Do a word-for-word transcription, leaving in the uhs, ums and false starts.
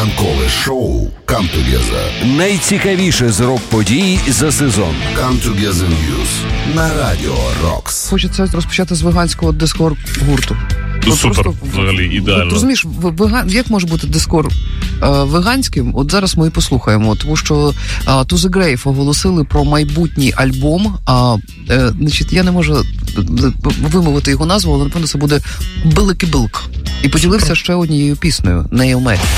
Ранкове шоу Come Together. Найцікавіше з рок-подій за сезон. Come Together News на Радіо Рокс. Хочеться розпочати з веганського дискор-гурту. Ну, супер, взагалі, ідеально. От, розумієш, веган, як може бути дискор е, веганським? От зараз ми і послухаємо, тому що е, To The Grave оголосили про майбутній альбом. А, е, значить, я не можу вимовити його назву, але напевно це буде Билики-билк. І поділився ще однією піснею Nail Mate.